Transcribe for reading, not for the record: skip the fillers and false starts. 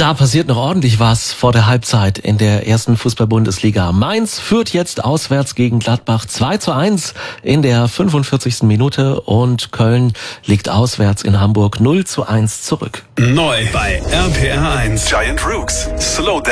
da passiert noch ordentlich was vor der Halbzeit in der ersten Fußball-Bundesliga. Mainz führt jetzt auswärts gegen Gladbach 2:1 in der 45. Minute und Köln liegt auswärts in Hamburg 0:1 zurück. Neu bei RPR 1. Giant Rooks, Slow Down.